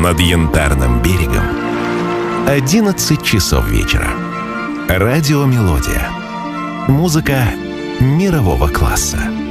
над Янтарным берегом 11 часов вечера. Радио «Мелодия». Музыка мирового класса.